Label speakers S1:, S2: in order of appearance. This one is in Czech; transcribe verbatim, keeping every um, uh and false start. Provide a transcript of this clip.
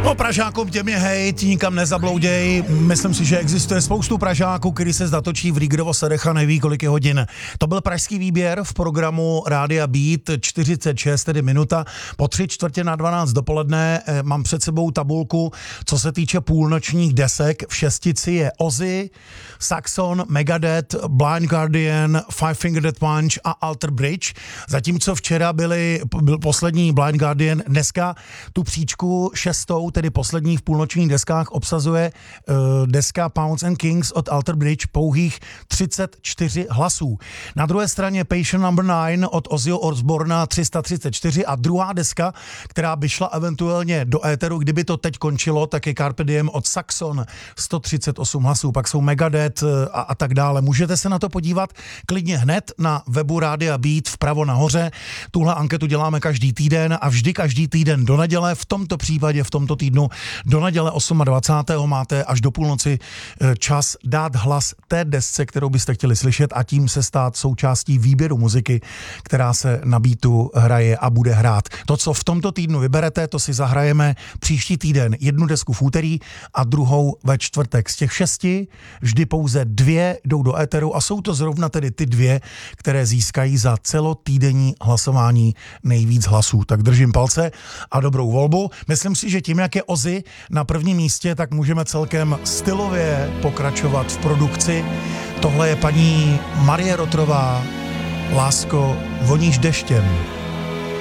S1: No, Pražákům těm je hejt, nikam nezablouděj. Myslím si, že existuje spoustu Pražáků, který se zatočí v Rígrovo Sedech a neví, kolik je hodin. To byl pražský výběr v programu Rádia Beat čtyřicet šest, tedy minuta. Po tři čtvrtě na dvanáct dopoledne mám před sebou tabulku, co se týče půlnočních desek. V šestici je Ozzy, Saxon, Megadeth, Blind Guardian, Five Finger Death Punch a Alter Bridge. Zatímco včera byly, byl poslední Blind Guardian, dneska tu příčku šestou, tedy poslední v půlnočních deskách, obsazuje uh, deska Pounds and Kings od Alter Bridge pouhých třicet čtyři hlasů. Na druhé straně Patient Number nine od Ozzyho Osbourna tři sta třicet čtyři a druhá deska, která by šla eventuálně do éteru, kdyby to teď končilo, tak je Carpe Diem od Saxon sto třicet osm hlasů, pak jsou Megadeth a, a tak dále. Můžete se na to podívat klidně hned na webu Rádia Beat vpravo nahoře. Tuhle anketu děláme každý týden a vždy každý týden do neděle, v tomto případě v tomto týdnu do neděle dvacátého osmého máte až do půlnoci čas dát hlas té desce, kterou byste chtěli slyšet a tím se stát součástí výběru muziky, která se na Beatu hraje a bude hrát. To, co v tomto týdnu vyberete, to si zahrajeme příští týden. Jednu desku v úterý a druhou ve čtvrtek. Z těch šesti vždy pouze dvě jdou do éteru a jsou to zrovna tedy ty dvě, které získají za celotýdenní hlasování nejvíc hlasů. Tak držím palce a dobrou volbu. Myslím si, že tím, jak je Ozzy na prvním místě, tak můžeme celkem stylově pokračovat v produkci. Tohle je paní Marie Rotrová, Lásko, voníš deštěm.